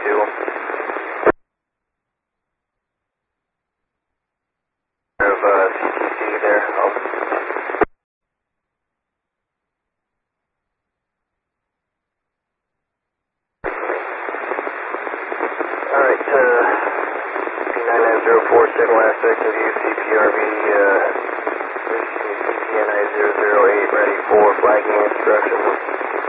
2. Of CTC there. Alright, B9904, signal aspect of you, CPRV